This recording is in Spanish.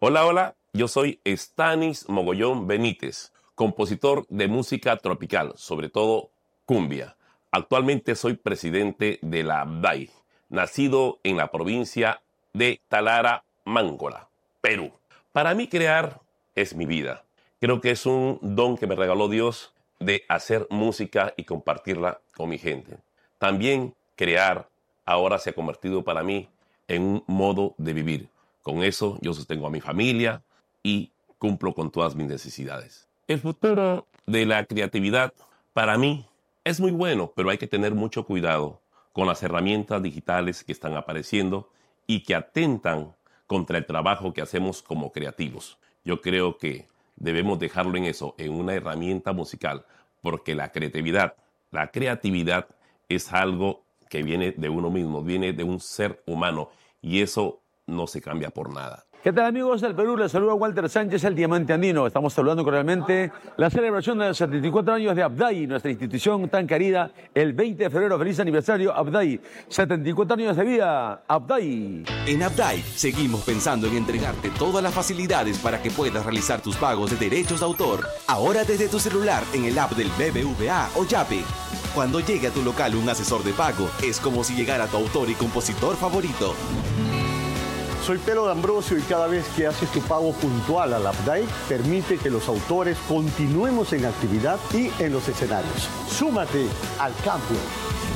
Hola, hola, yo soy Stanis Mogollón Benítez, compositor de música tropical, sobre todo cumbia. Actualmente soy presidente de la ABDAI, nacido en la provincia de Talara, Máncola, Perú. Para mí crear es mi vida. Creo que es un don que me regaló Dios de hacer música y compartirla con mi gente. También crear ahora se ha convertido para mí en un modo de vivir. Con eso yo sostengo a mi familia y cumplo con todas mis necesidades. El futuro de la creatividad para mí es muy bueno, pero hay que tener mucho cuidado con las herramientas digitales que están apareciendo y que atentan contra el trabajo que hacemos como creativos. Yo creo que debemos dejarlo en eso, en una herramienta musical, porque la creatividad es algo que viene de uno mismo, viene de un ser humano y eso no se cambia por nada. ¿Qué tal, amigos del Perú? Les saluda Walter Sánchez, el Diamante Andino. Estamos saludando cordialmente la celebración de los 74 años de ABDAI, nuestra institución tan querida, el 20 de febrero. ¡Feliz aniversario, ABDAI! 74 años de vida, ABDAI. En ABDAI seguimos pensando en entregarte todas las facilidades para que puedas realizar tus pagos de derechos de autor. Ahora desde tu celular en el app del BBVA o Yape. Cuando llegue a tu local un asesor de pago, es como si llegara tu autor y compositor favorito. Soy Pelo D'Ambrosio y cada vez que haces tu pago puntual a la ABDAI, permite que los autores continuemos en actividad y en los escenarios. Súmate al cambio.